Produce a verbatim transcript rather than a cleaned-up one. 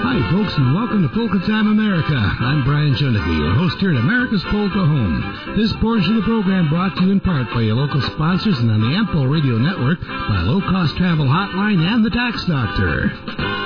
Hi, folks, and welcome to Polka Time America. I'm Brian Juneke, your host here at America's Polka Home. This portion of the program brought to you in part by your local sponsors and on the Ample Radio Network by Low Cost Travel Hotline and the Tax Doctor.